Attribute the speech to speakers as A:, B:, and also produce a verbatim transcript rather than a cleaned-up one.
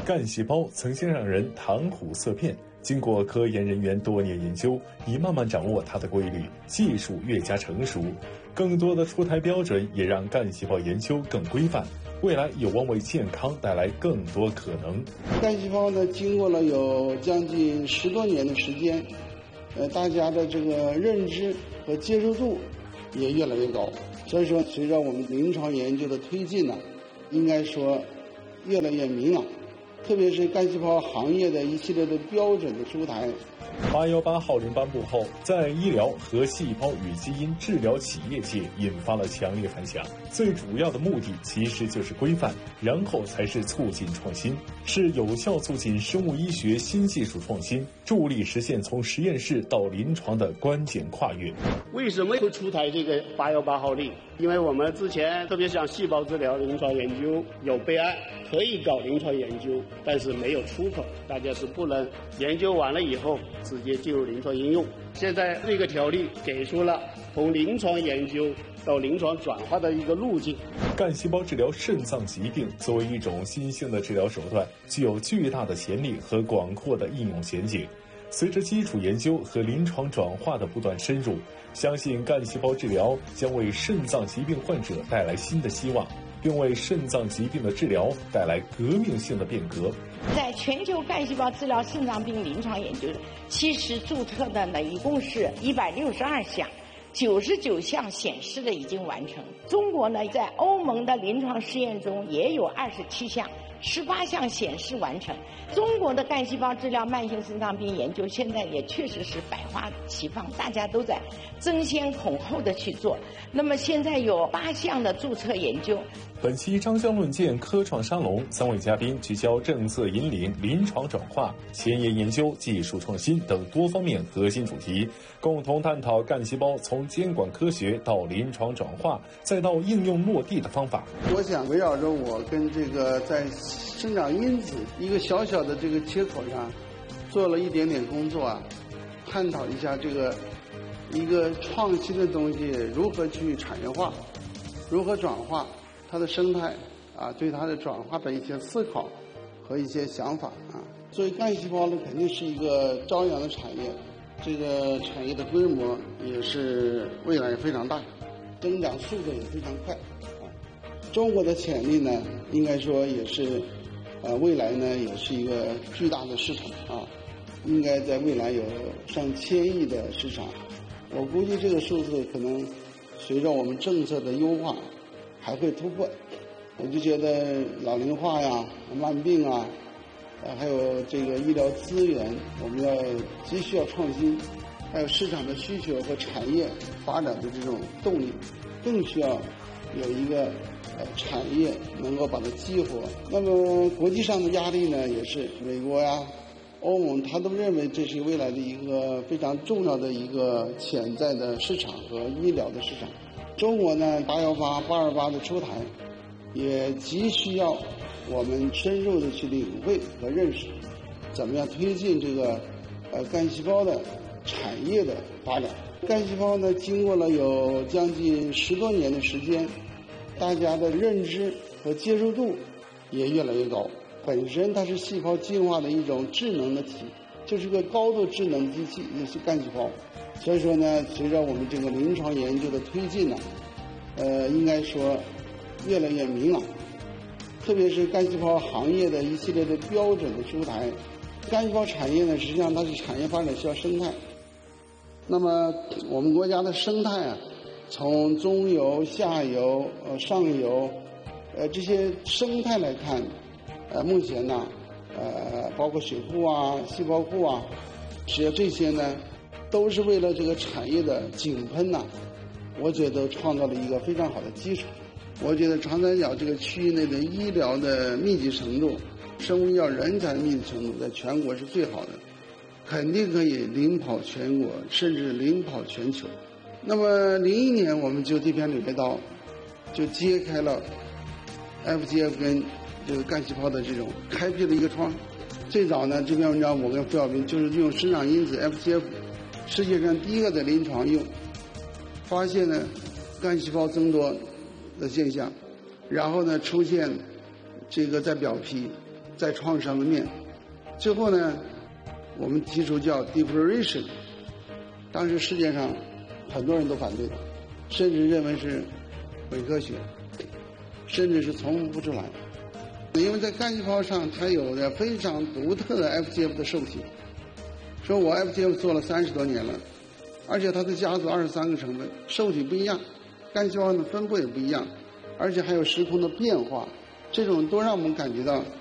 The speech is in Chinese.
A: 干细胞曾经让人谈虎色变，经过科研人员多年研究，已慢慢掌握它的规律，技术越加成熟，更多的出台标准也让干细胞研究更规范。未来有望为健康带来更多可能。
B: 干细胞呢，经过了有将近十多年的时间，呃，大家的这个认知和接受度也越来越高。所以说，随着我们临床研究的推进呢，应该说越来越明朗。特别是干细胞行业的一系列的标准的出台。
A: 八一八号令颁布后，在医疗和细胞与基因治疗企业界引发了强烈反响。最主要的目的其实就是规范，然后才是促进创新，是有效促进生物医学新技术创新，助力实现从实验室到临床的关键跨越。
C: 为什么会出台这个八一八号令？因为我们之前特别像细胞治疗临床研究有备案，可以搞临床研究，但是没有出口，大家是不能研究完了以后直接进入临床应用。现在这个条例给出了从临床研究到临床转化的一个路径。
A: 干细胞治疗肾脏疾病作为一种新兴的治疗手段，具有巨大的潜力和广阔的应用前景。随着基础研究和临床转化的不断深入，相信干细胞治疗将为肾脏疾病患者带来新的希望，并为肾脏疾病的治疗带来革命性的变革。
D: 在全球干细胞治疗肾脏病临床研究，其实注册的呢一共是一百六十二项，九十九项显示的已经完成。中国呢，在欧盟的临床试验中也有二十七项，十八项显示完成。中国的干细胞治疗慢性肾脏病研究现在也确实是百花齐放，大家都在争先恐后的去做。那么现在有八项的注册研究。
A: 本期张江论剑科创沙龙，三位嘉宾聚焦政策引领、临床转化、前沿研究、技术创新等多方面核心主题，共同探讨干细胞从监管科学到临床转化，再到应用落地的方法。
B: 我想围绕着我跟这个在生长因子一个小小的这个切口上，做了一点点工作啊，探讨一下这个一个创新的东西如何去产业化，如何转化。它的生态啊，对它的转化的一些思考和一些想法啊，作为干细胞呢，肯定是一个朝阳的产业，这个产业的规模也是未来非常大，增长速度也非常快啊。中国的潜力呢，应该说也是，呃，未来呢也是一个巨大的市场啊，应该在未来有上千亿的市场。我估计这个数字可能随着我们政策的优化还会突破。我就觉得老龄化呀、慢病啊，呃，还有这个医疗资源，我们要急需要创新，还有市场的需求和产业发展的这种动力，更需要有一个呃产业能够把它激活。那么国际上的压力呢，也是美国呀、欧盟，他都认为这是未来的一个非常重要的一个潜在的市场和医疗的市场。中国呢，八一八、八二八的出台，也急需要我们深入的去领会和认识，怎么样推进这个呃干细胞的产业的发展。干细胞呢，经过了有将近十多年的时间，大家的认知和接受度也越来越高。本身它是细胞进化的一种智能的体，就是个高度智能机器，也是干细胞。所以说呢，随着我们这个临床研究的推进呢，呃，应该说越来越明朗。特别是干细胞行业的一系列的标准的出台，干细胞产业呢，实际上它是产业发展需要生态。那么我们国家的生态啊，从中游、下游、呃上游，呃这些生态来看，呃目前呢，呃包括水库啊、细胞库啊，实际上这些呢，都是为了这个产业的井喷呐、啊，我觉得创造了一个非常好的基础。我觉得长三角这个区域内的医疗的密集程度、生物医药人才密集程度，在全国是最好的，肯定可以领跑全国，甚至领跑全球。那么零一年，我们就这篇柳叶刀就揭开了 F G F 跟这个干细胞的这种开辟了一个窗。最早呢，这篇文章我跟付小平就是用生长因子 F G F， 世界上第一个在临床用，发现呢干细胞增多的现象，然后呢出现这个在表皮在创上面。最后呢，我们提出叫 defloration， 当时世界上很多人都反对的，甚至认为是伪科学，甚至是从不出来。因为在干细胞上它有着非常独特的 F G F 的受体，说我 F G F 做了三十多年了，而且它的家族二十三个成分，受体不一样，干细胞的分布也不一样，而且还有时空的变化，这种都让我们感觉到